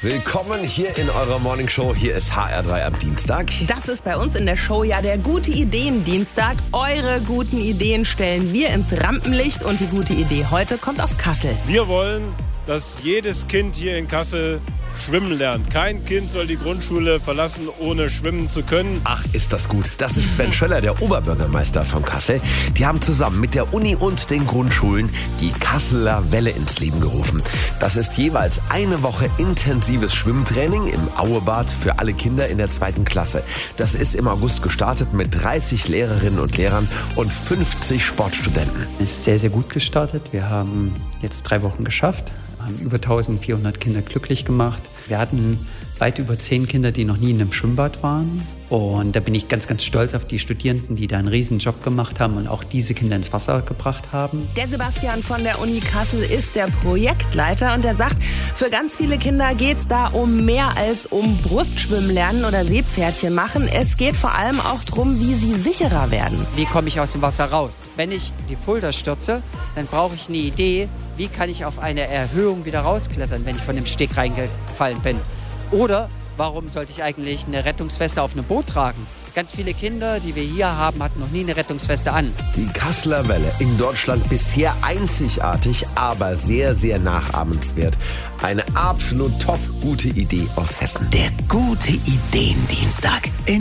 Willkommen hier in eurer Morningshow. Hier ist HR3 am Dienstag. Das ist bei uns in der Show ja der Gute-Ideen-Dienstag. Eure guten Ideen stellen wir ins Rampenlicht und die gute Idee heute kommt aus Kassel. Wir wollen, dass jedes Kind hier in Kassel schwimmen lernt. Kein Kind soll die Grundschule verlassen, ohne schwimmen zu können. Ach, ist das gut. Das ist Sven Schöller, der Oberbürgermeister von Kassel. Die haben zusammen mit der Uni und den Grundschulen die Kasseler Welle ins Leben gerufen. Das ist jeweils eine Woche intensives Schwimmtraining im Auebad für alle Kinder in der 2. Klasse. Das ist im August gestartet mit 30 Lehrerinnen und Lehrern und 50 Sportstudenten. Es ist sehr, sehr gut gestartet. Wir haben jetzt 3 Wochen geschafft, haben über 1400 Kinder glücklich gemacht. Wir hatten weit über 10 Kinder, die noch nie in einem Schwimmbad waren. Und da bin ich ganz, ganz stolz auf die Studierenden, die da einen riesen Job gemacht haben und auch diese Kinder ins Wasser gebracht haben. Der Sebastian von der Uni Kassel ist der Projektleiter und er sagt, für ganz viele Kinder geht es da um mehr als um Brustschwimmen lernen oder Seepferdchen machen. Es geht vor allem auch darum, wie sie sicherer werden. Wie komme ich aus dem Wasser raus? Wenn ich die Fulda stürze, dann brauche ich eine Idee, wie kann ich auf eine Erhöhung wieder rausklettern, wenn ich von dem Steg reingefallen bin. Oder warum sollte ich eigentlich eine Rettungsweste auf einem Boot tragen? Ganz viele Kinder, die wir hier haben, hatten noch nie eine Rettungsweste an. Die Kasseler Welle, in Deutschland bisher einzigartig, aber sehr, sehr nachahmenswert. Eine absolut top gute Idee aus Hessen. Der Gute-Ideen-Dienstag.